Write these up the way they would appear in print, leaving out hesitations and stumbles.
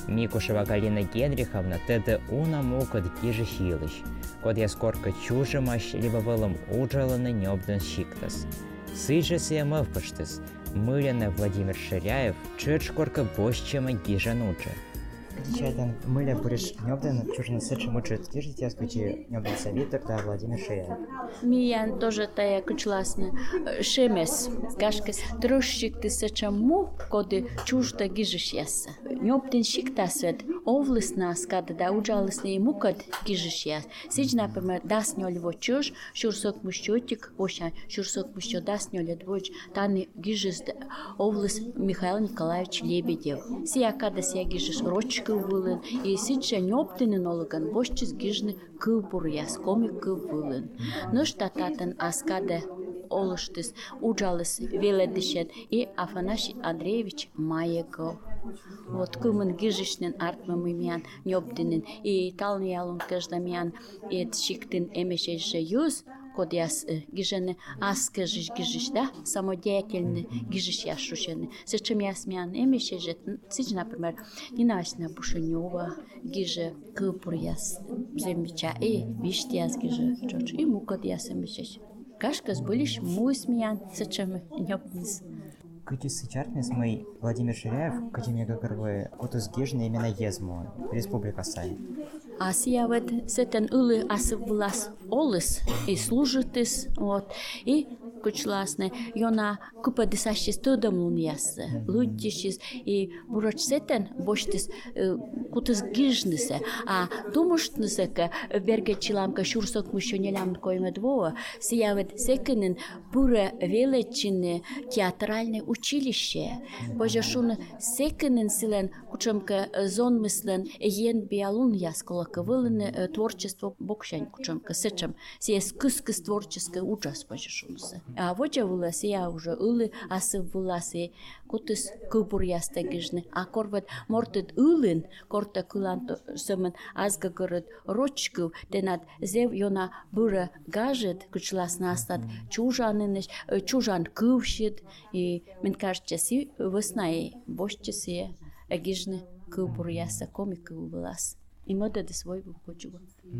Микушева Галина Генриховна теды уна мукот гижи хилыш, код я скорка чужимаш, либо вылом уджаланы необдан щиктас. Сыджи сия паштыс, мыляна Владимир Ширяев, чет шкорка бощема гижа нуча. Дичайдан мыля буриш необдан чужина сычи мучит гижи тяс, кучи необдан Савитер да Владимир Ширяев. Миян тоже тая кучласны шемес, кашкес трощик ты сычаму, коды чужда гижиш яса. Необдан щиктасвет, овлыс нас, когда да уджалысны ему код гижиш яс. Сидж, например, дас нёлево чуж, шурсок мущотик, оща шурсок мущо дас нёле двоч, таны гижис овлыс Михаил Николаевич Лебедев. Сия когда сия гижиш рочка вылын, и сидж необдан ологан, бощис гижны кыбур яс, комик вылын. Ну что татан аскаде олыштыс уджалыс веледишет и Афанасий Андреевич Маеков. Вот кымын гижишнен артмым имян необдинен и талны ялун каждамян и шиктин эмешеже юз, код яс гижены аскажиш гижиш, да, самодеятельный гижиш яшушены. Зачем ясмян эмешеже, сидж, например, Нинасина Бушенева гиже кыпур яс зембича и вишти яс гиже чоч и мукод яс эмешеже. Кашкас былиш муисмян, зачем необдинс. Кыти сычартнес мой Владимир Ширяев, кыти мегагарвы кутус гижны именно езму, республика сай. Асия вот сетен улы асывлас олыс и служитыс, вот, и кучласны, йона купа десащис тудам луньясы, луддищис, и бурач сетен боштис кутус гижнысы, а думуштнысыка берге чиламка шурсок мущо нелям койме двоа, сия вот секенен бура величины театральное училище, божашун секенен силен кучамка зон мыслен ен биалун яскола вылыны творчество бокшань кучамка сечам, сия скыс творческое ужас божашунсы. А вот я вула сия уже улы асы вуласы кутыс кубур ястагижны, а корват мортет улын корта куланто сымын азгагырыт рочков, денат зев йона бура гажет кучласна астат чужаныныш, чужан кывшит, и мен кажется си выснаи бошчеси агижны кубур яса комика вулас. И мода до своего почуга.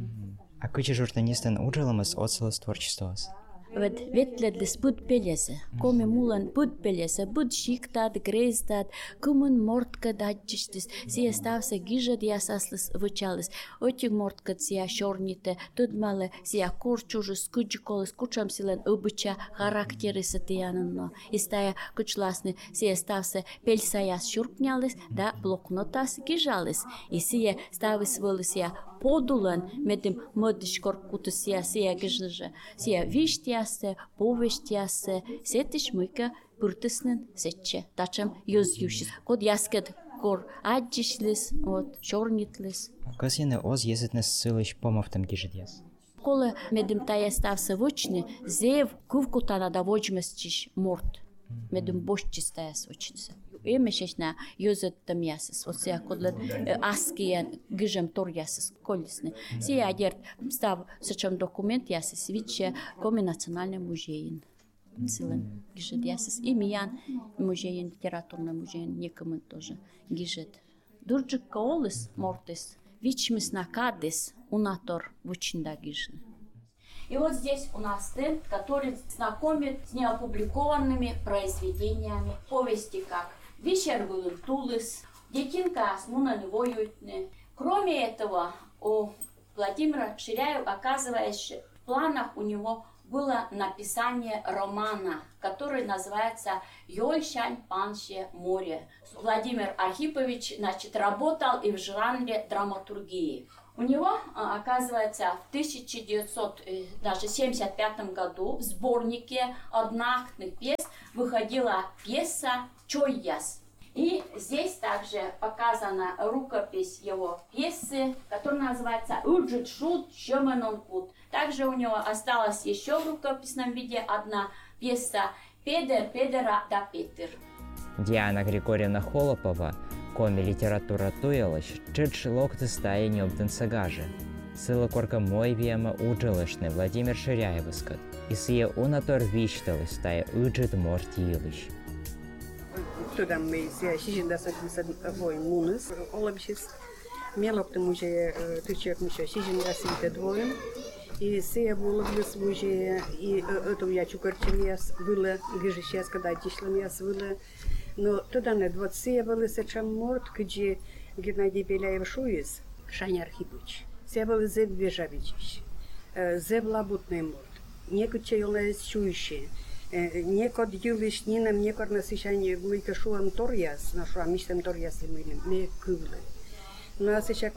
А куча журналистен уджаламас оцелос творчествос? Вот ветледлес буд пелесе, коми мулан буд пелесе, буд шиктат, грейстат, кумын мортка датчиштис, сия стався гижад ясаслес вычалес, отик мортка сия шорните, тут мале сия корчужу скуджиколес, кучам силен обыча характеры сатиянно, и стая кучласны сия стався пельсаяс шуркнялес, да блокнотас гижалес, и сия ставис вылысия подулан, медим модишкор куту сия гижлже, сия виштия повещясе, сетиш мыка пуртыснын сетче, тачам юзюшис. Код яскет кор аджишлес, вот шорнитлес. Кас яны оз езетнес сылыш помовтам гижидяс? Коли медим тая стався вочни, зев кувкутана да вочместиш морт. Медим бошчистая свочница. Емешешна юзеттам ясес, вот сия кодлет аскиян гижем тор ясес колесны. Сия адерт став сечем документ ясес, виче коми национальный музей. Силен гижет ясес. И миян музей, литературный музей, некому тоже гижет. Дурджик каолес мортес, вичмис накадес, унатор вучинда гижны. И вот здесь у нас стенд, который знакомит с неопубликованными произведениями повести, как «Вечер был Тулыс», «Детинка с Мунани воюютны». Кроме этого, у Владимира Ширяева, оказывается, в планах у него было написание романа, который называется «Йольшань Панще море». Владимир Архипович, работал и в жанре драматургии. У него, оказывается, в 1975 году в сборнике одноактных пьес выходила пьеса «Чойяс». И здесь также показана рукопись его пьесы, которая называется «Уджит шут щеменон кут». Также у него осталась еще в рукописном виде одна пьеса «Педера да Петер». Диана Григорьевна Холопова, коми литература туялась, чедж локты стая необдан сагажи. Сыла корка мой вема уджилышны Владимир Ширяевыскат, и сие унатор вишталась стая уджит морти илыш. тогда мы сидим до 42 мунус, олабшис, мелок тому же тычек мы сидим до 72. И все было в музее, и это я чукарчевяс было, где сейчас, когда дишломяс было. Но тогда на 20 было сечем морд, где Геннадий Беляев шуис, Шаня Архипович. Все было зеб Вежавичич, зеб лабутный морд. Некоторые у нас чующие, некоторые юлиш нинам, некоторые насыщание мы кашуам торьяс, нашу амиштем торьяс мы кывлы. Но а сейчас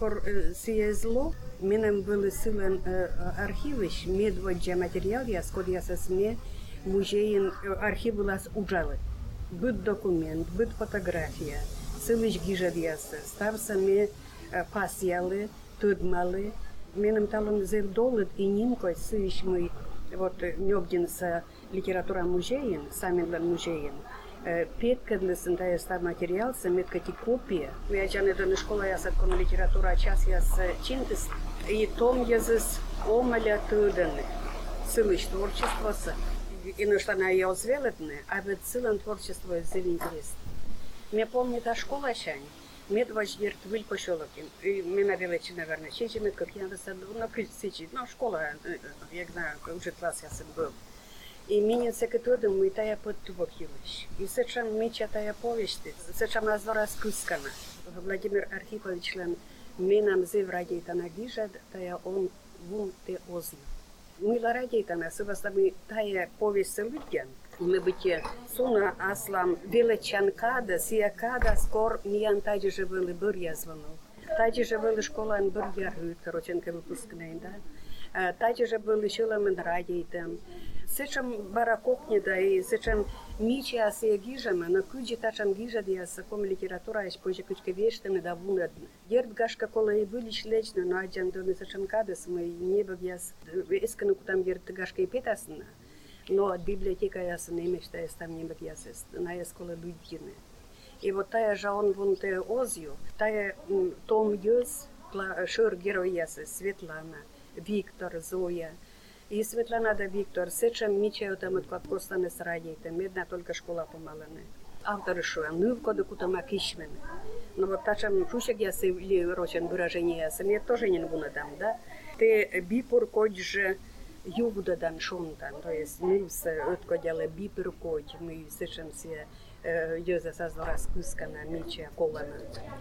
съезло, минем были силен архивыш, медводжа материал, я сколько я сме музеен архив нас ужалы. Быт документ, быт фотография, силыш гижавяса, стався ми пасьялы, tudмалы, минем талон зевдолет и нимкой сыш мы вот нёбдинса литература музеен, самин музеен. Петкадлесен да став материал, меткати копия. Я жане до школа я садкон литература час я с чинтес. И том языс омаля туданы. Сылыш творчество с. И ну что на я озвелетны, а ведь сылен творчество из интерес. Мне помнит та школа шань. Медвач дерт выль пошелокин. И меня величи, наверное, чечи как я на присечи. Ну, школа, я знаю, уже класс я сам был. И меня секретарь мы тая подтвокилась. И сечем меча тая повести, сечем назвала скускана. Владимир Архипович лен менам зев радита на гижа, тая он вун те озна. Мы ла радита на субастами тая повесть лютян. Мы бытие суна аслам величанкада, сиякада скор миян таджи же были бурья звонок. Таджи же были школа ан бурья рют, короченька выпускные, да. Таджи же были шулам ан радийтам. Сечем баракопни да и сечем мича се гижама, на куджи тачам гижа да с ком литература аж позже кучка вештами да вунадна. Герд гашка кола и были лечно, но аджан до сечем кадас мы не богяс искану там герд гашка и петасна. Но библиотека я с ними что я там не богяс на школа людины. И вот тая же он вон те озью, тая том юз шур герояс Светлана, Виктор, Зоя. И Светлана да Виктор, сечем мичаю там от костане с радийтем, медна только школа помалане. Авторы шуя, ну в коду кутам акишмен. Но вот тачам шушек я се или рочен выражение я сам, я тоже не буду дам, да? Те бипур кодже ювда дан шонтан, то есть мы с откодяли бипур кодь, мы сечем се Јоза создала скуска на мича колана.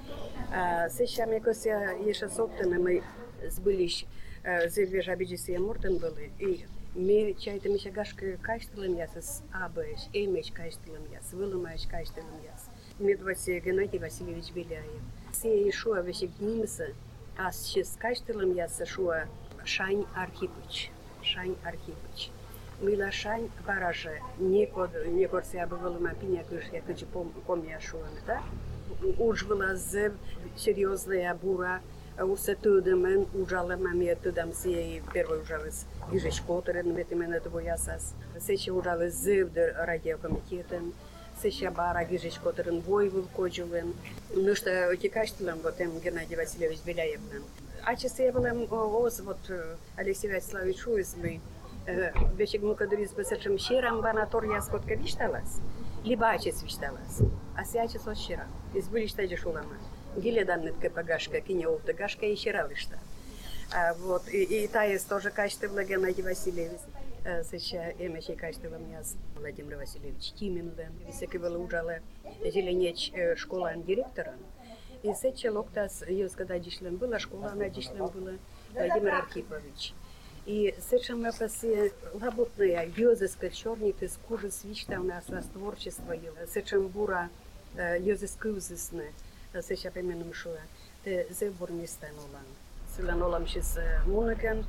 Сечем якось я еще соптene мы сбылись Зельвежа биджисия мортен были, и мы чайта миша гашка кайштелем ясас абэш, эмэш кайштелем яс, вылымаеш кайштелем яс. Медвасе Геннадий Васильевич Беляев. Все ешуа вещи гнимса, а с кайштелем яс шуа Шань Архипович. Шань Архипович. Мила Шань бараже, некод се абы вылыма пиня кыш, я кычы помня шуаны, да? Уж была зев серьезная бура, усе тудемен ужалема ми тудам сей первый ужалес гижеш которен ветимен двоясас. Сече ужалес зевдер радиокомитетен, сече бара гижеш которен воевыл коджулен. Ну что текаштелем вот им Геннадий Васильевич Беляевным. А часы былым оз вот Алексей Вячеславович Шуисмый, вещик мукадрис бесечем щерам банатория скотка вишталас, либо ачес вишталас, а сячес от щера. Из былищта дешулама. Гиле даннетка погашка, кинеолта гашка и щералышта. Вот, и та есть тоже качество Геннадий Васильевич. Сеча эмечи качество мяс Владимир Васильевич Тиминлен. Висеки было ужале зеленеч школа директора. И сеча локтас, ее когда дишлем была школа, она дишлем была Владимир Архипович. И сеча мы паси работная, ёзеска черник из кожи свища у нас творчество. Сеча бура ёзескузесне. Сеча пеменом шуа. Те зебор местен олан. Силан олам шис мунаган.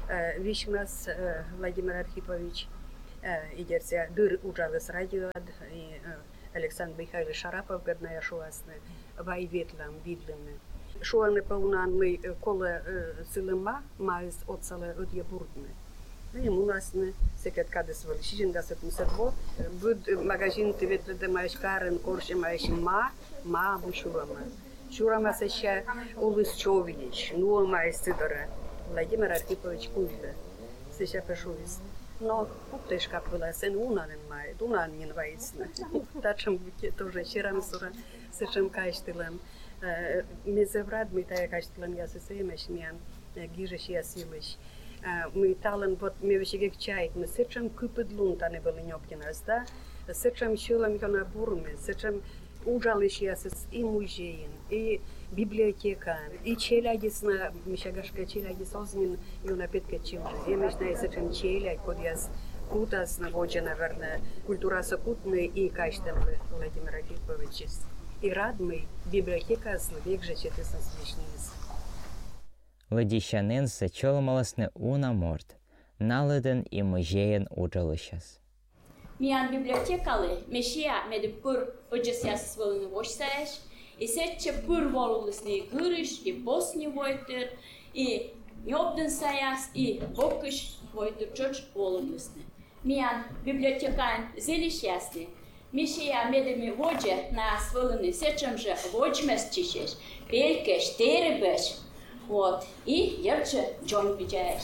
Вишмас Владимир Архипович. Идерся дыр ужалес радио. И Александр Михайлович Шарапов годная шуасне. Вай ветлам видлены. Шуаны паунан мы коле силема маис отсале одьебурдны. И мунасне секет кадес валишин дасет мусадво. Буд магазин ты ветле маешь карен корше маешь ма бушурама. Шурама сеща улыс Човинич, ну маешь сидора. Владимир Архипович Кузьда. Сеща пешувис. Но putteiska kyllä sen unanen mai, unanin vaisna. Tačam тоже черам сура, сечем кайштилам. Me zevrat mitä ja kaistilan ja se semesmian gijеш ja silish. Мы талан вот me вешигек чайт, мы сечем купид лунта не были нёпкиназда, сечем шулам йона бурме, сечем ужалиш я с и музеин, и библиотека, и челядисна, мишагашка челядис озмин йона петка чилжа. Я мечтаю сечем челядь, код я кутас наводжа, наверное, культура сокутная и кайштелы Владимир Филиппович. И радмый библиотека словек же четыреста смешниц. Ледіщанин сечол маласне уна морд, наледен і музеєн училищас. Миан библиотекалы, мешия меди пур оджесяс волны вошсаеш, и сетче пур волулысны гырыш, и босни войтер, и нёбден саяс, и бокыш войтер чоч волулысны. Миан библиотекан зелиш ясны, мешия меди водже на сволны сечем же воджмес чишеш, пелькеш, теребеш, вот, и ерче джон видяеш.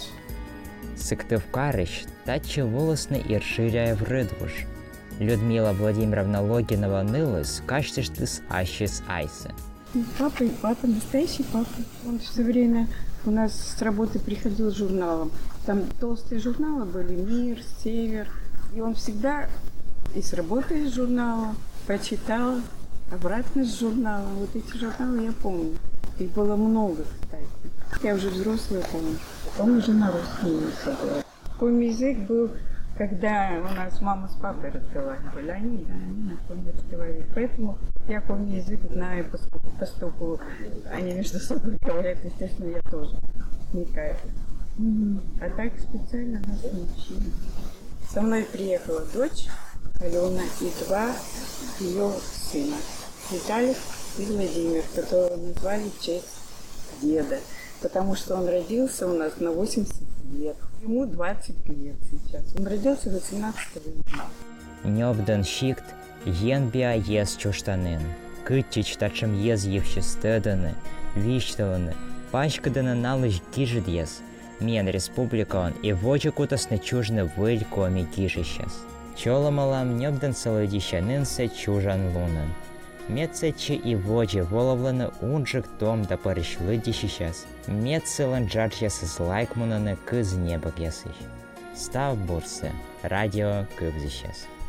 Сыктывкарыш таче волосны и расширяя в рыдвуш. Людмила Владимировна Логинова нылыс, каштиш тыс ащис айсы. Папа и папа, настоящий папа. Он все время у нас с работы приходил с журналом. Там толстые журналы были, «Мир», «Север». И он всегда и с работы из журнала прочитал, обратно с журнала. Вот эти журналы я помню. Их было много, кстати. Я уже взрослая помню. Он уже на русском языке. Такой язык был, когда у нас мама с папой разговаривали. Они на коме разговаривали. Поэтому я коми язык знаю, поскольку они между собой говорят, естественно, я тоже вникаю. А так специально нас не учили. Со мной приехала дочь Алена и два ее сына. Виталий и Владимир, которого назвали в честь деда. Потому что он родился у нас на 80 лет. Ему 20 лет сейчас. Он родился 18 июня. Нёбден шикт, енбиа ез чуштанын. Кытчич тачым ез евшестеданы, вишталаны, пачкаданы налыш гижит ез. Мен республикаон и вочи кутасны чужны выль коми гижищас. Чоламалам нёбден салыдищанынсы чужан лунын. Мецечи и воджи воловланы унжик том да парышлыди сейчас. Мецелан джаджясы слайкмунаны кыз небок ясыш. Став бурсы, радио кыбзы сейчас.